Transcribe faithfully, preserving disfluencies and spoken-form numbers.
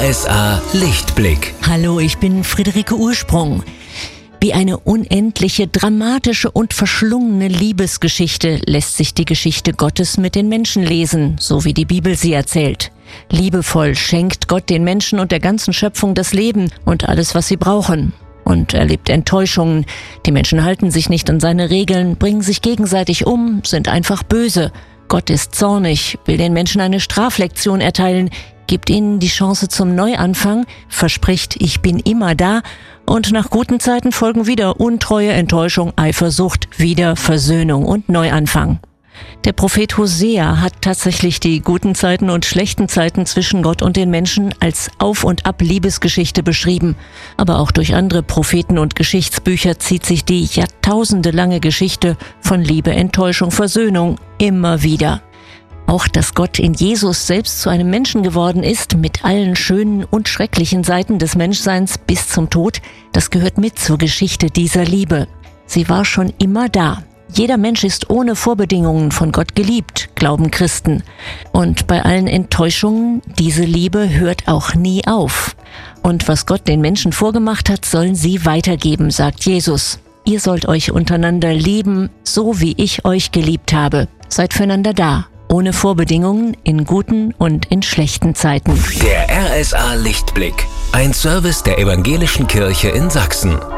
S A Lichtblick. Hallo, ich bin Friederike Ursprung. Wie eine unendliche, dramatische und verschlungene Liebesgeschichte lässt sich die Geschichte Gottes mit den Menschen lesen, so wie die Bibel sie erzählt. Liebevoll schenkt Gott den Menschen und der ganzen Schöpfung das Leben und alles, was sie brauchen. Und erlebt Enttäuschungen. Die Menschen halten sich nicht an seine Regeln, bringen sich gegenseitig um, sind einfach böse. Gott ist zornig, will den Menschen eine Straflektion erteilen, gibt ihnen die Chance zum Neuanfang, verspricht, ich bin immer da, und nach guten Zeiten folgen wieder Untreue, Enttäuschung, Eifersucht, wieder Versöhnung und Neuanfang. Der Prophet Hosea hat tatsächlich die guten Zeiten und schlechten Zeiten zwischen Gott und den Menschen als Auf- und Ab-Liebesgeschichte beschrieben. Aber auch durch andere Propheten und Geschichtsbücher zieht sich die jahrtausendelange Geschichte von Liebe, Enttäuschung, Versöhnung immer wieder. Auch dass Gott in Jesus selbst zu einem Menschen geworden ist, mit allen schönen und schrecklichen Seiten des Menschseins bis zum Tod, das gehört mit zur Geschichte dieser Liebe. Sie war schon immer da. Jeder Mensch ist ohne Vorbedingungen von Gott geliebt, glauben Christen. Und bei allen Enttäuschungen, diese Liebe hört auch nie auf. Und was Gott den Menschen vorgemacht hat, sollen sie weitergeben, sagt Jesus. Ihr sollt euch untereinander lieben, so wie ich euch geliebt habe. Seid füreinander da. Ohne Vorbedingungen, in guten und in schlechten Zeiten. Der R S A Lichtblick, ein Service der Evangelischen Kirche in Sachsen.